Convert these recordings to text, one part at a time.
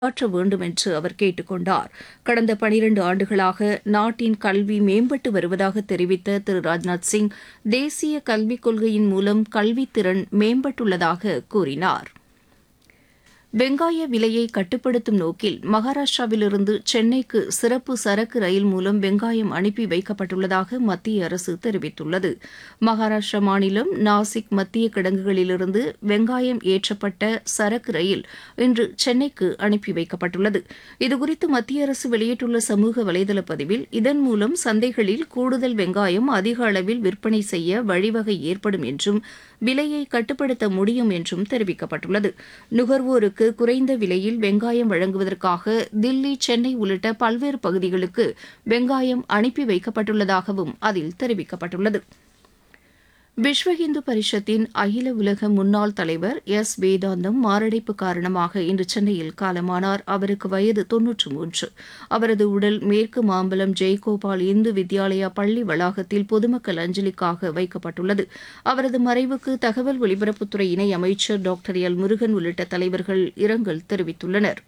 ஆற்ற வேண்டும் என்று அவர் கேட்டுக் கொண்டார். கடந்த 12 ஆண்டுகளாக நாட்டின் கல்வி மேம்பட்டு வருவதாக தெரிவித்த திரு ராஜ்நாத் சிங், தேசிய கல்விக் கொள்கையின் மூலம் கல்வித்திறன் மேம்பட்டுள்ளதாக கூறினார். வெங்காய விலையை கட்டுப்படுத்தும் நோக்கில் மகாராஷ்டிராவிலிருந்து சென்னைக்கு சிறப்பு சரக்கு ரயில் மூலம் வெங்காயம் அனுப்பி வைக்கப்பட்டுள்ளதாக மத்திய அரசு தெரிவித்துள்ளது. மகாராஷ்டிரா மாநிலம் நாசிக் மத்திய கிடங்குகளிலிருந்து வெங்காயம் ஏற்றப்பட்ட சரக்கு ரயில் இன்று சென்னைக்கு அனுப்பி வைக்கப்பட்டுள்ளது. இதுகுறித்து மத்திய அரசு வெளியிட்டுள்ள சமூக வலைதள பதிவில், இதன் மூலம் சந்தைகளில் கூடுதல் வெங்காயம் அதிக அளவில் விற்பனை செய்ய வழிவகை ஏற்படும் என்றும் விலையை கட்டுப்படுத்த முடியும் என்றும் தெரிவிக்கப்பட்டுள்ளது. நுகர்வோருக்கு குறைந்த விலையில் வெங்காயம் வழங்குவதற்காக தில்லி, சென்னை உள்ளிட்ட பல்வேறு பகுதிகளுக்கு வெங்காயம் அனுப்பி வைக்கப்பட்டுள்ளதாகவும் அதில் தெரிவிக்கப்பட்டுள்ளது. விஸ்வ இந்து பரிஷத்தின் அகில உலக முன்னாள் தலைவர் எஸ் வேதாந்தம் மாரடைப்பு காரணமாக இன்று சென்னையில் காலமானார். அவருக்கு வயது 93. அவரது உடல் மேற்கு மாம்பலம் ஜெயகோபால் இந்து வித்யாலயா பள்ளி வளாகத்தில் பொதுமக்கள் அஞ்சலிக்காக வைக்கப்பட்டுள்ளது. அவரது மறைவுக்கு தகவல் ஒலிபரப்புத்துறை இணை அமைச்சர் டாக்டர் எல் முருகன் உள்ளிட்ட தலைவர்கள் இரங்கல் தெரிவித்துள்ளனர்.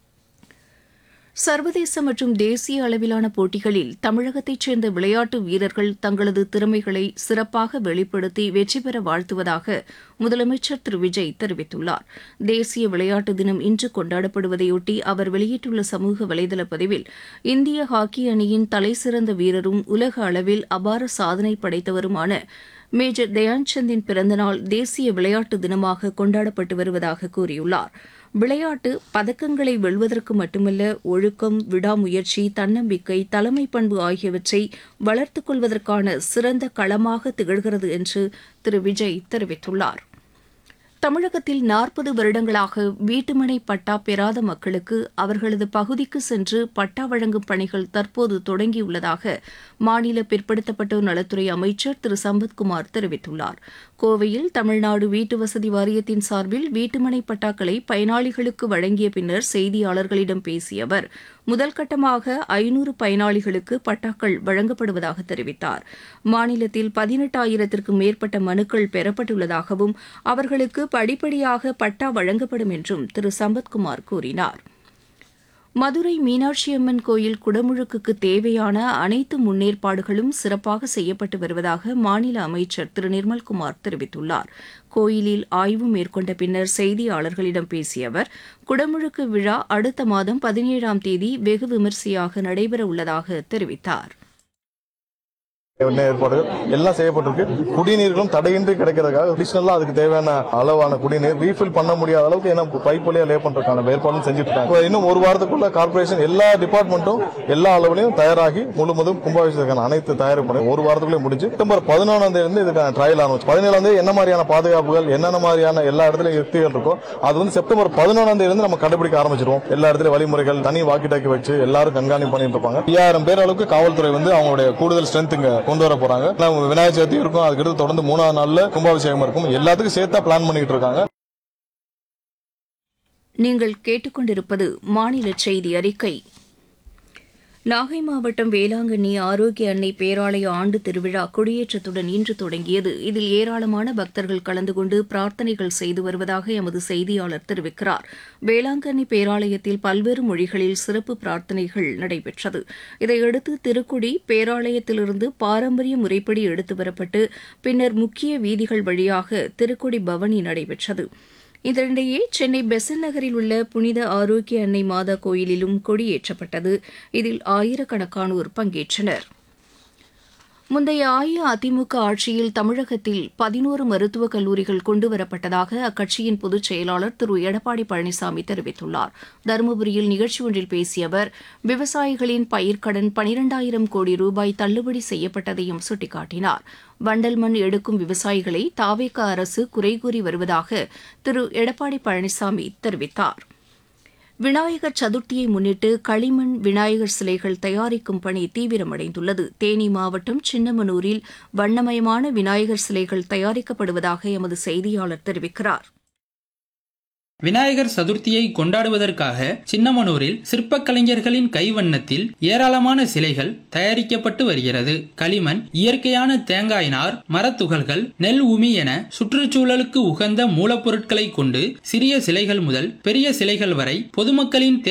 சர்வதேச மற்றும் தேசிய அளவிலான போட்டிகளில் தமிழகத்தைச் சேர்ந்த விளையாட்டு வீரர்கள் தங்களது திறமைகளை சிறப்பாக வெளிப்படுத்தி வெற்றி பெற வாழ்த்துவதாக முதலமைச்சர் திரு விஜய் தெரிவித்துள்ளார். தேசிய விளையாட்டு தினம் இன்று கொண்டாடப்படுவதையொட்டி அவர் வெளியிட்டுள்ள சமூக வலைதள பதிவில், இந்திய ஹாக்கி அணியின் தலைசிறந்த வீரரும் உலக அளவில் அபார சாதனை படைத்தவருமான மேஜர் தயான்சந்தின் பிறந்தநாள் தேசிய விளையாட்டு தினமாக கொண்டாடப்பட்டு வருவதாக கூறியுள்ளார். விளையாட்டு பதக்கங்களை வெல்வதற்கு மட்டுமல்ல, ஒழுக்கம், விடாமுயற்சி, தன்னம்பிக்கை, தலைமை பண்பு ஆகியவற்றை வளர்த்துக் கொள்வதற்கான சிறந்த களமாக திகழ்கிறது என்று திரு விஜய் தெரிவித்துள்ளார். தமிழகத்தில் 40 வருடங்களாக வீட்டுமனை பட்டா பெறாத மக்களுக்கு அவர்களது பகுதிக்கு சென்று பட்டா வழங்கும் பணிகள் தற்போது தொடங்கியுள்ளதாக மாநில பிற்படுத்தப்பட்டோர் நலத்துறை அமைச்சர் திரு சம்பத்குமார் தெரிவித்துள்ளார். கோவையில் தமிழ்நாடு வீட்டுவசதி வாரியத்தின் சார்பில் வீட்டுமனை பட்டாக்களை பயனாளிகளுக்கு வழங்கிய பின்னர் செய்தியாளர்களிடம் பேசிய அவர், முதல் கட்டமாக 500 பயனாளிகளுக்கு பட்டாக்கள் வழங்கப்படுவதாக தெரிவித்தார். மாநிலத்தில் 18,000த்திற்கும் மேற்பட்ட மனுக்கள் பெறப்பட்டுள்ளதாகவும் அவர்களுக்கு படிப்படியாக பட்டா வழங்கப்படும் என்றும் திரு சம்பத்குமார் கூறினார். மதுரை மீனாட்சியம்மன் கோயில் குடமுழுக்குக்கு தேவையான அனைத்து முன்னேற்பாடுகளும் சிறப்பாக செய்யப்பட்டு வருவதாக மாநில அமைச்சர் திரு நிர்மல்குமார் தெரிவித்துள்ளார். கோயிலில் ஆய்வு மேற்கொண்ட பின்னர் செய்தியாளர்களிடம் பேசிய அவர், குடமுழுக்கு விழா அடுத்த மாதம் 17ஆம் தேதி வெகு விமரிசையாக நடைபெற உள்ளதாக தெரிவித்தார். ஏற்பாடுகள் எல்லாம் செய்யப்பட்டிருக்கு. குடிநீர்களும் தடையின்றி கிடைக்கிறதுக்காக அடிஷனலா அதுக்கு தேவையான அளவான குடிநீர் ரீஃபில் பண்ண முடியாத அளவுக்கு ஏன்னா பைப் வழியா லே பண்றதுக்கான ஏற்பாடும் செஞ்சுட்டு இருக்காங்க. இன்னும் ஒரு வாரத்துக்குள்ள கார்பரேஷன் எல்லா டிபார்ட்மெண்ட்டும் எல்லா அளவுலையும் தயாராகி முழுவதும் கும்பாபிஷேகத்துக்கான அனைத்து தயாரிப்பு பண்ணி ஒரு வாரத்துக்குள்ளே முடிஞ்சு செப்டம்பர் 11ஆம் தேதி இதுக்கான ட்ரையல் ஆரம்பிச்சு 17ஆம் தேதி என்ன மாதிரியான பாதுகாப்புகள் என்னென்ன மாதிரியான எல்லா இடத்துலயும் யுக்திகள் இருக்கோ அது செப்டம்பர் 11ஆம் தேதி நம்ம கண்டுபிடிக்க ஆரம்பிச்சிருவோம். எல்லா இடத்துலயும் வழிமுறைகள் தனி வாக்கி டாக்கி வச்சு எல்லாரும் கண்காணிப்பு பண்ணிட்டு இருப்பாங்க. 5000 பேர் அளவுக்கு காவல்துறை அவங்களுடைய கூடுதல் ஸ்ட்ரென்த் கொண்டு வர போறாங்க. விநாயகர் சதுர்த்தி இருக்கும், அதுக்கு தொடர்ந்து 3ஆவது நாள்ல கும்பாபிஷேகம் இருக்கும். எல்லாத்துக்கும் சேர்த்தா பிளான் பண்ணிட்டு இருக்காங்க. நீங்கள் கேட்டுக்கொண்டிருப்பது மாநில செய்தி அறிக்கை. நாகை மாவட்டம் வேளாங்கண்ணி ஆரோக்கிய அன்னை பேராலய ஆண்டு திருவிழா கொடியேற்றத்துடன் இன்று தொடங்கியது. இதில் ஏராளமான பக்தர்கள் கலந்து கொண்டு பிரார்த்தனைகள் செய்து வருவதாக எமது செய்தியாளர் தெரிவிக்கிறார். வேளாங்கண்ணி பேராலயத்தில் பல்வேறு மொழிகளில் சிறப்பு பிரார்த்தனைகள் நடைபெற்றது. இதையடுத்து திருக்குடி பேராலயத்திலிருந்து பாரம்பரிய முறைப்படி எடுத்து வரப்பட்டு பின்னர் முக்கிய வீதிகள் வழியாக திருக்குடி பவனி நடைபெற்றது. இதனிடையே சென்னை பெசன்ட் நகரில் உள்ள புனித ஆரோக்கிய அன்னை மாதா கோயிலிலும் கொடியேற்றப்பட்டது. இதில் ஆயிரக்கணக்கானோர் பங்கேற்றனர். முந்தைய அஇஅதிமுக ஆட்சியில் தமிழகத்தில் 11 மருத்துவக் கல்லூரிகள் கொண்டுவரப்பட்டதாக அக்கட்சியின் பொதுச் செயலாளர் திரு எடப்பாடி பழனிசாமி தெரிவித்துள்ளார். தருமபுரியில் நிகழ்ச்சி ஒன்றில் பேசிய அவர், விவசாயிகளின் பயிர்க்கடன் 12,000 கோடி ரூபாய் தள்ளுபடி செய்யப்பட்டதையும் சுட்டிக்காட்டினார். வண்டல் மண் எடுக்கும் விவசாயிகளை தாவேக அரசு குறை கூறி வருவதாக திரு எடப்பாடி பழனிசாமி தெரிவித்தார். விநாயகர் சதுர்த்தியை முன்னிட்டு களிமண் விநாயகர் சிலைகள் தயாரிக்கும் பணி தீவிரமடைந்துள்ளது. தேனி மாவட்டம் சின்னமனூரில் வண்ணமயமான விநாயகர் சிலைகள் தயாரிக்கப்படுவதாக எமது செய்தியாளர் தெரிவிக்கிறார். விநாயகர் சதுர்த்தியை கொண்டாடுவதற்காக சின்னமனூரில் சிற்பக் கலைஞர்களின் கைவண்ணத்தில் ஏராளமான சிலைகள் தயாரிக்கப்பட்டு வருகிறது. களிமண், இயற்கையான தேங்காய் நார், மரத்துகள்கள், நெல் உமி என சுற்றுச்சூழலுக்கு உகந்த மூலப்பொருட்களை கொண்டு சிறிய சிலைகள் முதல் பெரிய சிலைகள் வரை பொதுமக்களின்